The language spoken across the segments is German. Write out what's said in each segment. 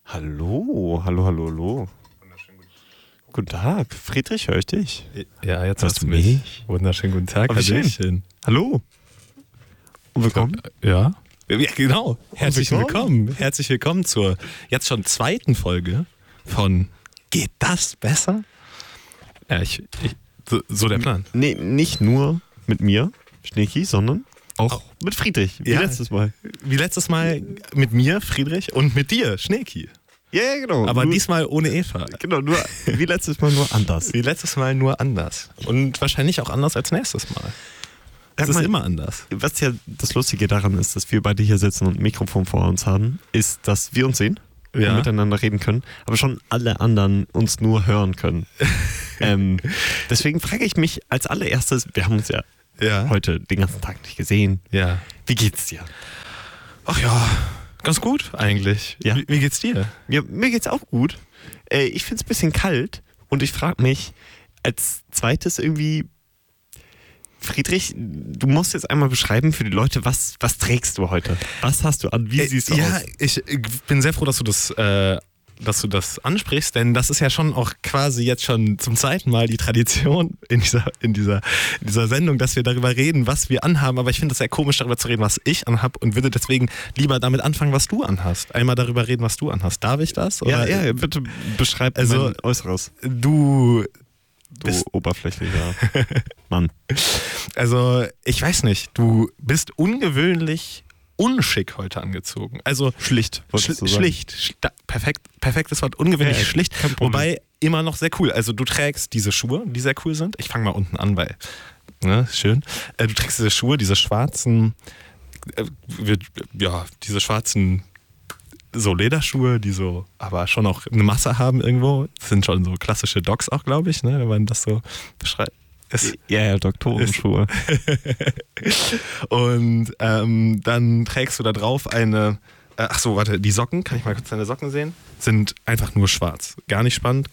Hallo, hallo, hallo, hallo. Guten Tag, Friedrich, höre ich dich? Ja, jetzt Hörst hast du du mich. mich? Wunderschönen guten Tag. Oh, wie schön. Hallöchen. Hallo. Und willkommen. Ja? Ja, genau. Herzlich willkommen. willkommen. Herzlich willkommen zur jetzt schon zweiten Folge von Geht das besser? Ja, so der Plan. Nee, nicht nur mit mir, Schneeki, sondern auch mit Friedrich, wie Ja. letztes Mal. Wie letztes Mal mit mir, Friedrich, und mit dir, Schneeki. Ja, genau. Aber nur, diesmal ohne Eva. Genau, nur wie letztes Mal, nur anders. Wie letztes Mal nur anders. Und wahrscheinlich auch anders als nächstes Mal. Es Sag ist mal, immer anders. Was ja das Lustige daran ist, dass wir beide hier sitzen und ein Mikrofon vor uns haben, ist, dass wir uns sehen und Ja. miteinander reden können, aber schon alle anderen uns nur hören können. Deswegen frage ich mich als allererstes, wir haben uns ja Ja. heute den ganzen Tag nicht gesehen. Ja. Wie geht's dir? Ach ja, ganz gut eigentlich. Ja. Wie geht's dir? Ja, mir geht's auch gut. Ich find's ein bisschen kalt und ich frage mich als zweites irgendwie, Friedrich, du musst jetzt einmal beschreiben für die Leute, was trägst du heute? Was hast du an? Wie siehst du ja, aus? ich bin sehr froh, dass du das ansprichst, denn das ist ja schon auch quasi jetzt schon zum zweiten Mal die Tradition in dieser Sendung, dass wir darüber reden, was wir anhaben. Aber ich finde es sehr komisch, darüber zu reden, was ich anhab, und würde deswegen lieber damit anfangen, was du anhast. Einmal darüber reden, was du anhast. Darf ich das? Oder? Ja, bitte beschreib Also, mein Äußeres. Du Du oberflächlicher Mann. Also, ich weiß nicht, du bist ungewöhnlich unschick heute angezogen. Also Schlicht, wolltest du sagen. schlicht. Perfektes Wort, ungewöhnlich Ja, schlicht. kein Problem. Wobei immer noch sehr cool. Also du trägst diese Schuhe, die sehr cool sind. Ich fange mal unten an, weil, ne, schön. Du trägst diese Schuhe, diese schwarzen, diese schwarzen so Lederschuhe, die so aber schon auch eine Masse haben irgendwo. Das sind schon so klassische Docs auch, glaube ich, ne, wenn man das so beschreibt. Ja, Doktorenschuhe. Und dann trägst du da drauf eine, die Socken, kann ich mal kurz deine Socken sehen? Sind einfach nur schwarz. Gar nicht spannend.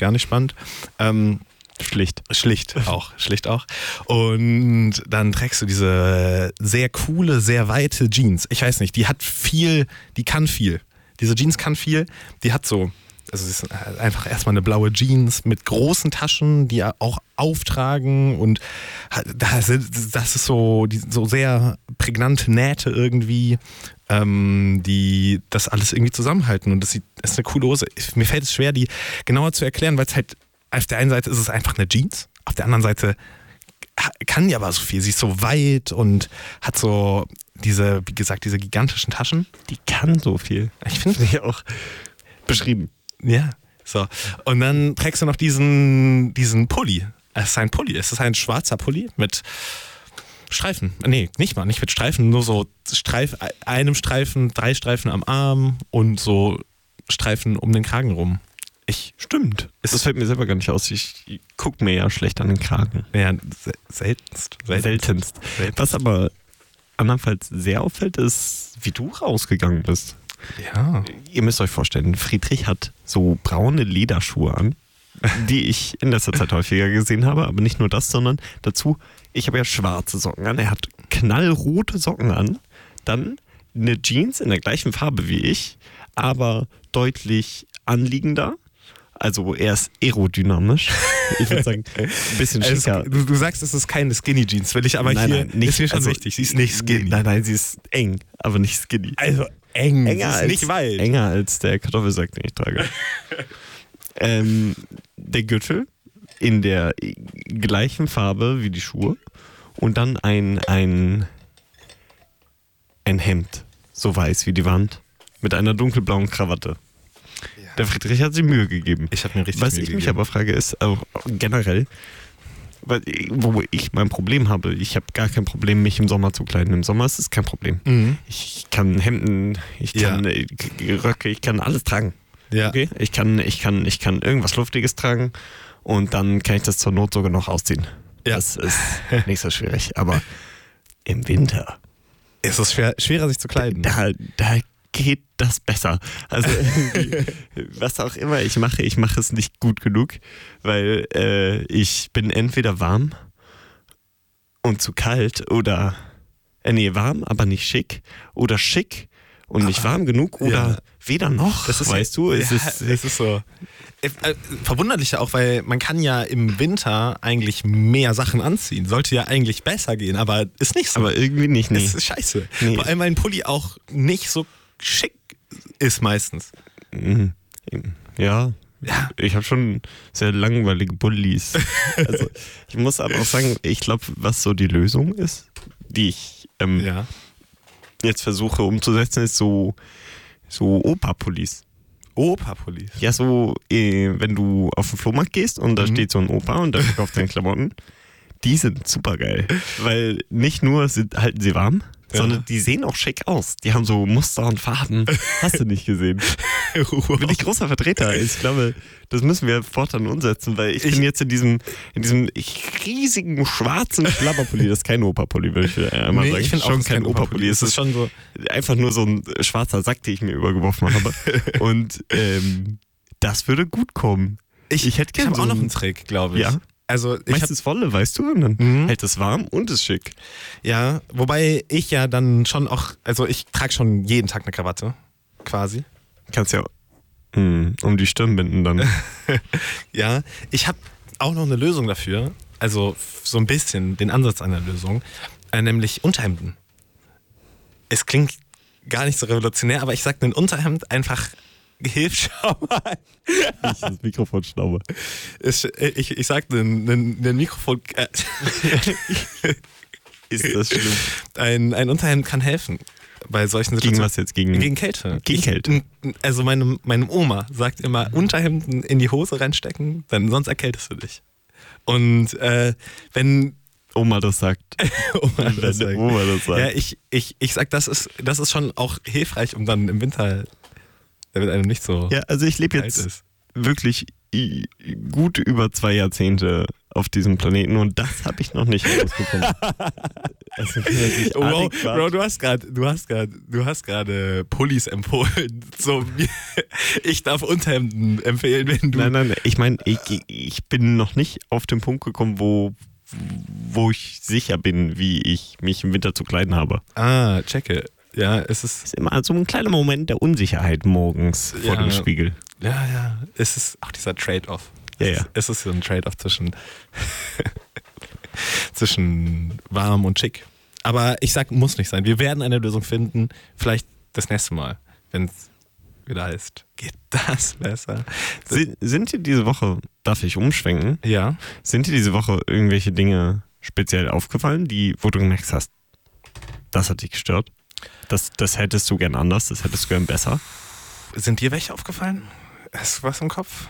Schlicht auch. Und dann trägst du diese sehr coole, sehr weite Jeans. Ich weiß nicht, die kann viel. Diese Jeans kann viel, die hat so, also es ist einfach erstmal eine blaue Jeans mit großen Taschen, die auch auftragen, und das ist so sehr prägnante Nähte irgendwie, die das alles irgendwie zusammenhalten, und das ist eine coole Hose. Mir fällt es schwer, die genauer zu erklären, weil es halt, auf der einen Seite ist es einfach eine Jeans, auf der anderen Seite kann die aber so viel. Sie ist so weit und hat so diese gigantischen Taschen. Die kann so viel. Ich finde Sie auch beschrieben. Ja, so. Und dann trägst du noch diesen Pulli. Es ist ein Pulli. Es ist ein schwarzer Pulli mit Streifen. Nee, nicht mit Streifen, nur so einem Streifen, 3 Streifen am Arm und so Streifen um den Kragen rum. Stimmt. Das fällt mir selber gar nicht aus. Ich gucke mir ja schlecht an den Kragen. Ja, seltenst. Was aber andernfalls sehr auffällt, ist, wie du rausgegangen bist. Ja. Ihr müsst euch vorstellen, Friedrich hat so braune Lederschuhe an, die ich in letzter Zeit häufiger gesehen habe. Aber nicht nur das, sondern dazu, ich habe ja schwarze Socken an. Er hat knallrote Socken an. Dann eine Jeans in der gleichen Farbe wie ich, aber deutlich anliegender. Also er ist aerodynamisch. Ich würde sagen, ein bisschen schicker. Du sagst, es ist keine Skinny Jeans, will ich aber Nein, nicht, ist mir schon also, wichtig. Sie ist nicht skinny. Nein, sie ist eng, aber nicht skinny. Also eng, Enger sie ist als, nicht weit. Enger als der Kartoffelsack, den ich trage. Der Gürtel in der gleichen Farbe wie die Schuhe und dann ein Hemd, so weiß wie die Wand, mit einer dunkelblauen Krawatte. Ja. Der Friedrich hat sich Mühe gegeben. Ich habe mir richtig Was Mühe ich mich gegeben. aber frage, ist auch generell, wo ich mein Problem habe. Ich habe gar kein Problem, mich im Sommer zu kleiden. Im Sommer ist es kein Problem. Mhm. Ich kann Hemden, ich kann Röcke, ich kann alles tragen. Ja. Okay? Ich kann irgendwas Luftiges tragen und dann kann ich das zur Not sogar noch ausziehen. Ja. Das ist nicht so schwierig. Aber im Winter, Es ist schwerer, sich zu kleiden. da geht das besser. Also was auch immer ich mache es nicht gut genug, weil ich bin entweder warm und zu kalt oder warm, aber nicht schick, oder schick und nicht warm genug oder weder noch, Das ist weißt du? Es ist so. Verwunderlich ja auch, weil man kann ja im Winter eigentlich mehr Sachen anziehen. Sollte ja eigentlich besser gehen, aber ist nicht so. Aber irgendwie nicht, nee. Das ist scheiße. Nee. Vor allem, weil ein Pulli auch nicht so schick ist meistens. Ja. Ja. Ich habe schon sehr langweilige Pullis. Also, ich muss aber auch sagen, ich glaube, was so die Lösung ist, die ich Ja. jetzt versuche umzusetzen, ist so Opa-Pullis. Opa-Pullis. Ja, so, wenn du auf den Flohmarkt gehst und da steht so ein Opa und der verkauft seine Klamotten, die sind super geil. Weil nicht nur halten sie warm, sondern die sehen auch schick aus. Die haben so Muster und Farben. Hast du nicht gesehen? Bin ich großer Vertreter. Ich glaube, das müssen wir fortan umsetzen, weil ich bin jetzt in diesem riesigen schwarzen Schlabberpulli. Das ist kein Opa-Pulli, würde ich einmal sagen. Ich finde auch, schon das ist kein Opa-Pulli. Es ist schon so einfach nur so ein schwarzer Sack, den ich mir übergeworfen habe. Und das würde gut kommen. Ich hätte gerne habe auch noch einen Trick, glaube ich. Ja. Also Meistens volle, weißt du? Und dann hält es warm und ist schick. Ja, wobei ich ja dann schon auch, also ich trage schon jeden Tag eine Krawatte, quasi. Kannst ja um die Stirn binden dann. Ja, ich habe auch noch eine Lösung dafür, also so ein bisschen den Ansatz einer Lösung, nämlich Unterhemden. Es klingt gar nicht so revolutionär, aber ich sage, ein Unterhemd einfach hilft schon mal. Ich das Mikrofon schnaube. Ich sag, ein Mikrofon. Ist das schlimm? Ein Unterhemd kann helfen bei solchen Gegen Situationen. was jetzt? Gegen Kälte. Gegen Kälte. Also meine Oma sagt immer, Unterhemden in die Hose reinstecken, dann sonst erkältest du dich. Und wenn Oma das sagt. Oma das sagt. Oma das sagt. Ja, ich sag, das ist schon auch hilfreich, um dann im Winter, damit einem nicht so Ja, also ich lebe kalt jetzt ist. wirklich gut über 2 Jahrzehnte auf diesem Planeten und das habe ich noch nicht rausbekommen. Also Wow, Bro, du hast gerade Pullis empfohlen. So, ich darf Unterhemden empfehlen, wenn du. Nein, ich meine, ich bin noch nicht auf den Punkt gekommen, wo ich sicher bin, wie ich mich im Winter zu kleiden habe. Ah, checke. Ja, es ist. Es ist immer so ein kleiner Moment der Unsicherheit morgens vor dem Spiegel. Ja. Es ist auch dieser Trade-off. Ja. Es ist so ein Trade-off zwischen warm und schick. Aber ich sag, muss nicht sein. Wir werden eine Lösung finden. Vielleicht das nächste Mal, wenn es wieder heißt, geht das besser? Sind dir diese Woche, darf ich umschwenken? Ja. Sind dir diese Woche irgendwelche Dinge speziell aufgefallen, wo du gemerkt hast, das hat dich gestört? Das hättest du gern anders, das hättest du gern besser? Sind dir welche aufgefallen? Hast du was im Kopf?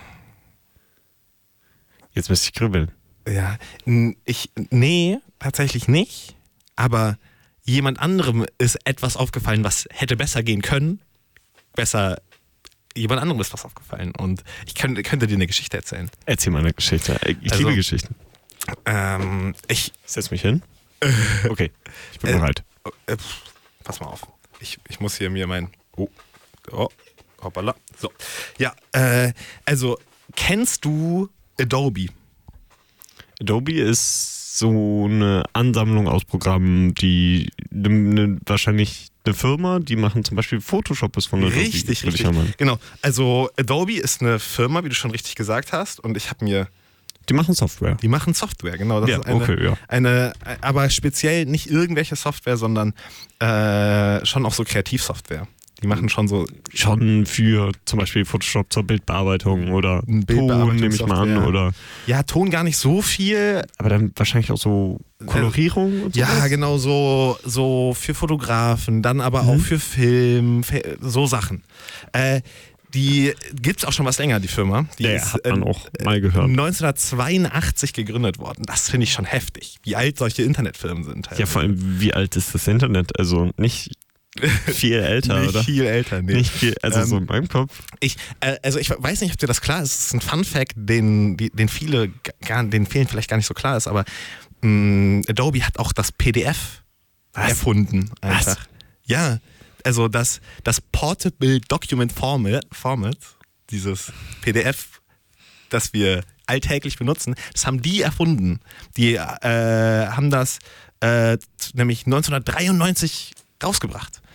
Jetzt müsste ich grübeln. Ja, nee, tatsächlich nicht. Aber jemand anderem ist etwas aufgefallen, was hätte besser gehen können. Jemand anderem ist was aufgefallen. Und ich könnte dir eine Geschichte erzählen. Erzähl mal eine Geschichte. Ich Also, liebe Geschichten. Ich Setz mich hin. Okay, ich bin bereit. Pass mal auf. Ich muss hier mir hoppala. So. Ja, also, kennst du Adobe? Adobe ist so eine Ansammlung aus Programmen, die wahrscheinlich eine Firma, die machen zum Beispiel Photoshop ist von Adobe. Richtig. würde ich einmal. Genau. Also Adobe ist eine Firma, wie du schon richtig gesagt hast, und ich habe mir. Die machen Software. Die machen Software, genau. Das Ja, ist eine, okay, aber speziell nicht irgendwelche Software, sondern schon auch so Kreativsoftware. Die machen schon so. Schon für zum Beispiel Photoshop zur Bildbearbeitung oder Ton, nehme ich mal an. Oder, ja, Ton gar nicht so viel. aber dann wahrscheinlich auch so Kolorierung und so. Ja, genau, so für Fotografen, dann aber auch für Film, so Sachen. Die gibt's auch schon was länger, die Firma. Die ist hat man auch mal gehört. 1982 gegründet worden. Das finde ich schon heftig, wie alt solche Internetfirmen sind. Ja, vor allem, wie alt ist das Internet? Also nicht viel älter, nicht oder? Viel älter, nee. Nicht viel, also so in meinem Kopf. Ich weiß nicht, ob dir das klar ist. Es ist ein Fun-Fact, den vielen vielleicht gar nicht so klar ist, aber Adobe hat auch das PDF erfunden. Einfach. Was? Ja, also das Portable Document Format, dieses PDF, das wir alltäglich benutzen, das haben die erfunden. Die haben das nämlich 1993 rausgebracht.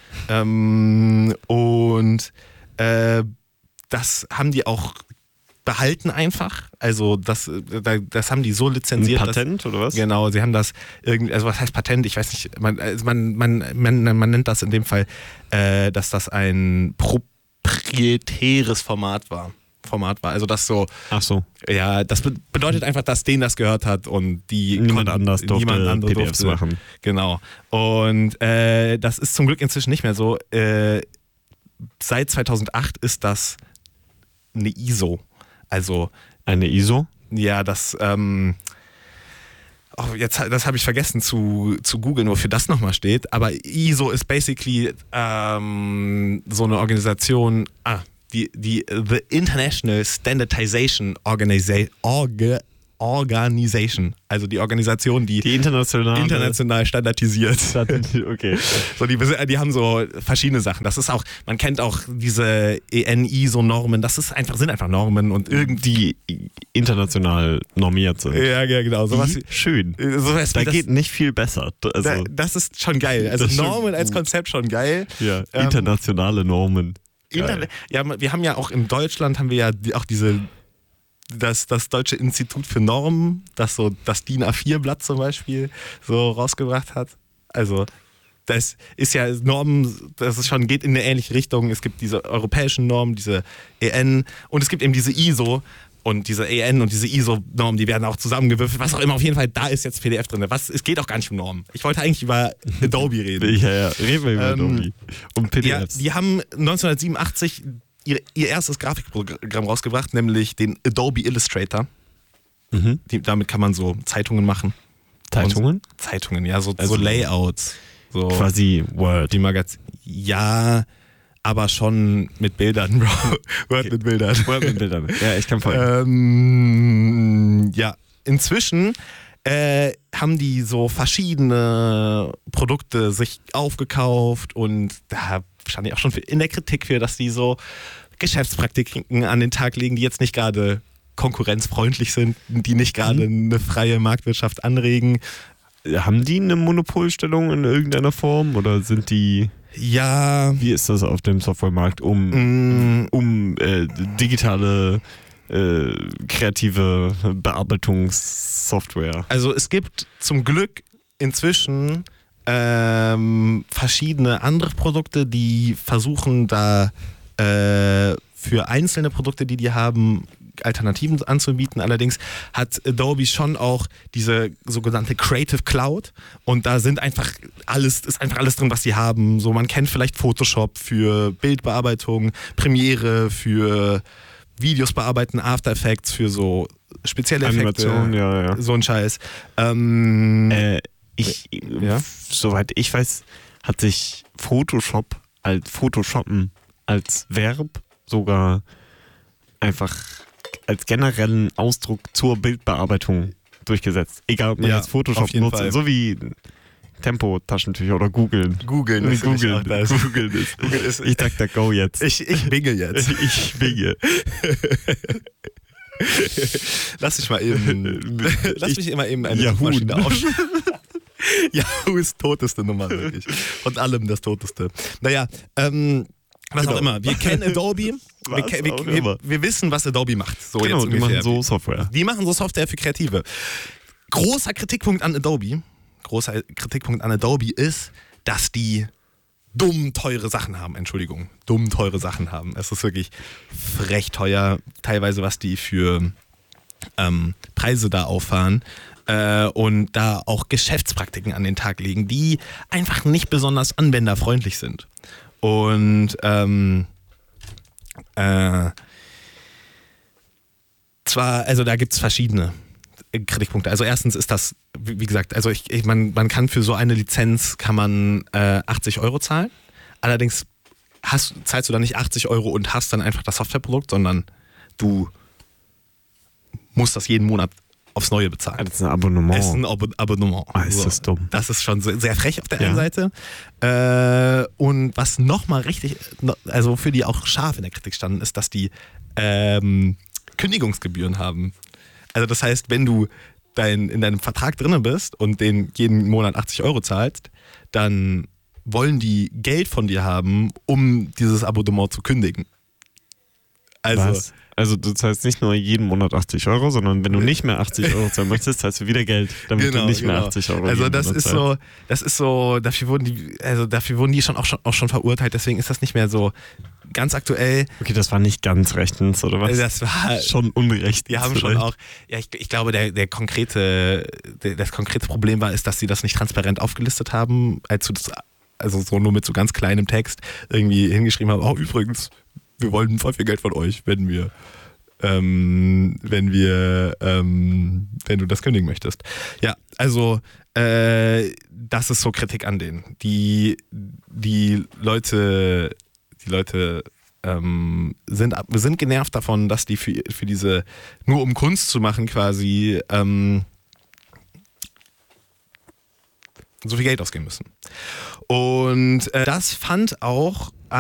Und das haben die auch behalten einfach. Also das haben die so lizenziert. Ein Patent oder was? Genau, sie haben das irgendwie, also was heißt Patent? Ich weiß nicht, man nennt das in dem Fall, dass das ein proprietäres Format war. Also das so. Ach so. Ja, das bedeutet einfach, dass denen das gehört hat und niemand anders durfte PDFs machen. Genau. Und das ist zum Glück inzwischen nicht mehr so. Seit 2008 ist das eine ISO. Also eine ISO? Ja, das das habe ich vergessen zu googeln, wofür das nochmal steht. Aber ISO ist basically so eine Organisation, die The International Standardization Organization, also die Organisation, die international standardisiert. Okay. So, die haben so verschiedene Sachen. Das ist auch, man kennt auch diese EN-ISO-Normen, sind einfach Normen und irgendwie international normiert sind. Ja, genau. Sowas schön. Sowas da geht nicht viel besser. Also, das ist schon geil. Also Normen als Konzept schon geil. Ja, internationale Normen. Ja, wir haben ja auch in Deutschland auch das Deutsche Institut für Normen, das so das DIN A4-Blatt zum Beispiel so rausgebracht hat. Also das ist ja Normen, geht in eine ähnliche Richtung. Es gibt diese europäischen Normen, diese EN und es gibt eben diese ISO und diese EN und diese ISO-Normen, die werden auch zusammengewürfelt, was auch immer. Auf jeden Fall, da ist jetzt PDF drin. Es geht auch gar nicht um Normen. Ich wollte eigentlich über Adobe reden. Ja, reden wir über Adobe. Um PDFs. Ja, die haben 1987 ihr erstes Grafikprogramm rausgebracht, nämlich den Adobe Illustrator. Damit kann man so Zeitungen machen. Zeitungen? Zeitungen, ja, so Layouts. So quasi Word. Die Magazine. Ja, aber schon mit Bildern, Bro. Word mit Bildern. Word mit Bildern. Ja, ich kann folgen. Ja, inzwischen haben die so verschiedene Produkte sich aufgekauft und da stand ich auch schon in der Kritik für, dass die so Geschäftspraktiken an den Tag legen, die jetzt nicht gerade konkurrenzfreundlich sind, die nicht gerade eine freie Marktwirtschaft anregen. Haben die eine Monopolstellung in irgendeiner Form oder sind die... Ja. Wie ist das auf dem Softwaremarkt um digitale kreative Bearbeitungssoftware? Also es gibt zum Glück inzwischen verschiedene andere Produkte, die versuchen da für einzelne Produkte, die haben, Alternativen anzubieten. Allerdings hat Adobe schon auch diese sogenannte Creative Cloud und da ist einfach alles drin, was sie haben. So, man kennt vielleicht Photoshop für Bildbearbeitung, Premiere für Videos bearbeiten, After Effects für so spezielle Effekte. Animation, ja. So ein Scheiß. Soweit ich weiß, hat sich Photoshoppen als Verb sogar einfach als generellen Ausdruck zur Bildbearbeitung durchgesetzt. Egal, ob man jetzt Photoshop nutzt, Fall. so wie Tempo-Taschentücher oder Googeln. Googeln ist. Ich DuckDuckGo jetzt. Ich binge jetzt. Ich binge. Lass mich immer eben eine Yahoo Suchmaschine aufschreiben. Yahoo ist toteste Nummer, wirklich. Von allem das toteste. Naja, was auch immer. Wir kennen Adobe. Wir wissen, was Adobe macht. So genau, jetzt die machen so Software. Die machen so Software für Kreative. Großer Kritikpunkt an Adobe ist, dass die dumm teure Sachen haben. Es ist wirklich frech teuer, teilweise, was die für Preise da auffahren. Und da auch Geschäftspraktiken an den Tag legen, die einfach nicht besonders anwenderfreundlich sind. Und da gibt es verschiedene Kritikpunkte. Also erstens ist das, wie gesagt, also man kann für so eine Lizenz 80 € zahlen. Allerdings zahlst du dann nicht 80 € und hast dann einfach das Softwareprodukt, sondern du musst das jeden Monat aufs Neue bezahlen. Das ist ein Abonnement. Abonnement. Ist das dumm. Das ist schon sehr frech auf der einen Seite. Und was nochmal richtig, also für die auch scharf in der Kritik standen, ist, dass die Kündigungsgebühren haben. Also das heißt, wenn du in deinem Vertrag drin bist und den jeden Monat 80 € zahlst, dann wollen die Geld von dir haben, um dieses Abonnement zu kündigen. Also, Was? Also das heißt nicht nur jeden Monat 80 Euro, sondern wenn du nicht mehr 80 Euro zahlen möchtest, zahlst du wieder Geld, damit du nicht mehr 80 Euro Also jeden das Monat ist zahlst. so, dafür wurden die auch schon verurteilt, deswegen ist das nicht mehr so ganz aktuell. Okay, das war nicht ganz rechtens, oder was? Das war schon unrecht. Die haben schon auch, ja, ich glaube, das konkrete Problem ist, dass sie das nicht transparent aufgelistet haben, also so nur mit so ganz kleinem Text irgendwie hingeschrieben haben, übrigens, wir wollen voll viel Geld von euch, wenn du das kündigen möchtest. Ja, also das ist so Kritik an denen. Die Leute sind genervt davon, dass die für diese, nur um Kunst zu machen quasi, so viel Geld ausgeben müssen. Und das fand auch